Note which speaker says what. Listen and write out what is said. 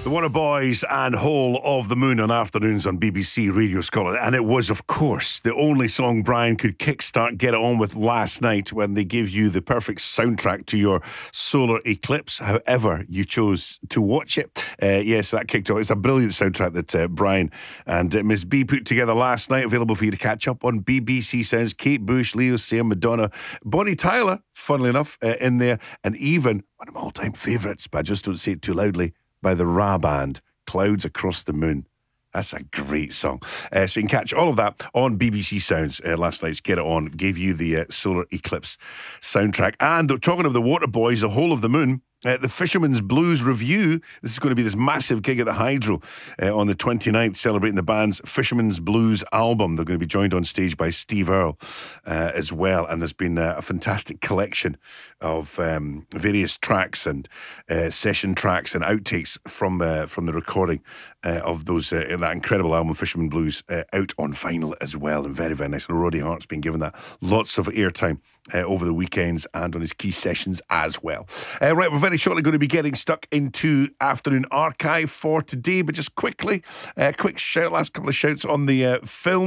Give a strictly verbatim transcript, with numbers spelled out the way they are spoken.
Speaker 1: The Water Boys and Whole of the Moon on afternoons on B B C Radio Scotland. And it was, of course, the only song Brian could kickstart Get It On with last night when they gave you the perfect soundtrack to your solar eclipse, however you chose to watch it. Uh, yes, that kicked off. It's a brilliant soundtrack that uh, Brian and uh, Miss B put together last night, available for you to catch up on B B C Sounds. Kate Bush, Leo Sayer, Madonna, Bonnie Tyler, funnily enough, uh, in there, and even one of my all-time favourites, but I just don't say it too loudly, by the Ra Band, Clouds Across the Moon. That's a great song. Uh, so you can catch all of that on B B C Sounds. Uh, last night's Get It On gave you the uh, solar eclipse soundtrack. And talking of the Water Boys, the Whole of the Moon, Uh, the Fisherman's Blues Review. This is going to be this massive gig at the Hydro uh, on the twenty-ninth, celebrating the band's Fisherman's Blues album. They're going to be joined on stage by Steve Earle uh, as well. And there's been uh, a fantastic collection of um, various tracks and uh, session tracks and outtakes from uh, from the recording uh, of those uh, that incredible album, Fisherman Blues, uh, out on vinyl as well. And very, very nice. And Roddy Hart's been given that lots of airtime uh, over the weekends and on his key sessions as well. Uh, right, we're very shortly going to be getting stuck into Afternoon Archive for today, but just quickly, uh, quick shout, last couple of shouts on the uh, film.